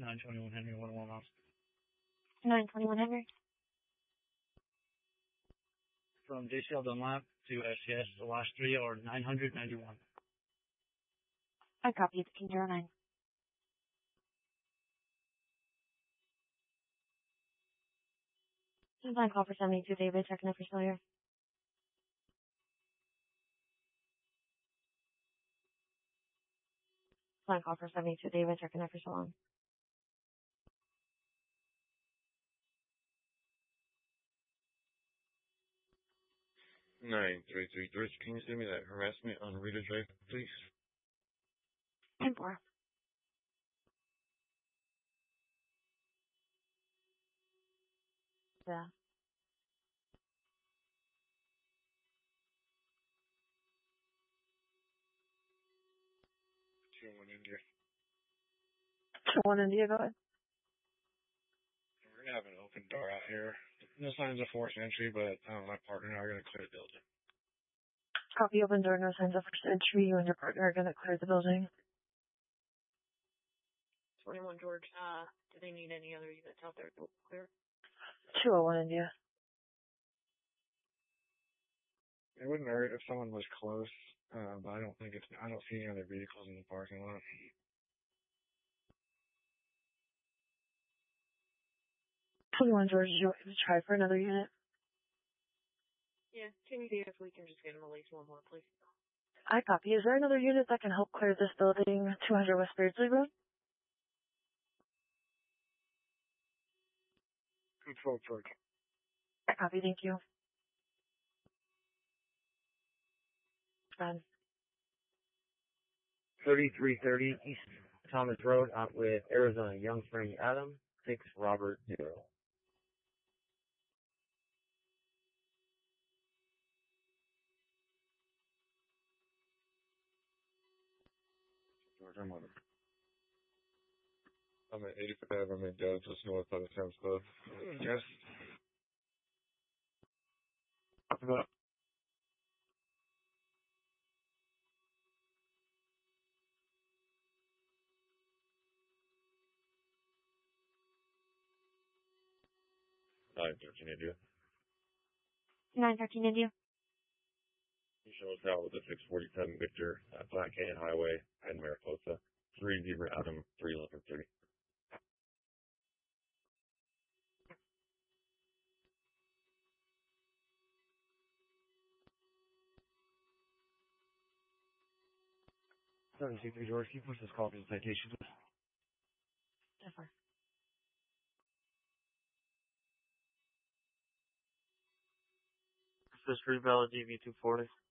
921 Henry, 101 miles. 921 Henry. From JCL Dunlap to SCS, the last three are 991. I copy. It's King 09. This is line call for 72 David, checking if you're still here. Line call for 72 David, checking if you're still on. Nine three three three. Can you send me that harassment on Rita Drive, please? 10-4. Yeah. India. 1 India, go ahead. We're gonna have an open door out here. No signs of forced entry, but my partner and I are gonna clear the building. Copy, open door, no signs of forced entry. You and your partner are gonna clear the building. 21 George, do they need any other units out there to clear? 201 India. It wouldn't hurt if someone was close, but I don't see any other vehicles in the parking lot. 21 George, do you want me to try for another unit? Yeah, can you see if we can just get him at least one more, please? I copy. Is there another unit that can help clear this building, 200 West Beardsley Road? Control George. I copy, thank you. Done. 3330 East Thomas Road, out with Arizona Young Spring Adam, 6 Robert 0. George, I'm on it. I'm at 85, I'm in Dallas, just north of the Sam's Club. Yes. About 913 India. 913 India. You show us out with the 647 Victor at Black Canyon Highway and Mariposa. 3 Zebra Adam 31130. George, can you push this call for the citation, please? Differ. This is Revalid DV240.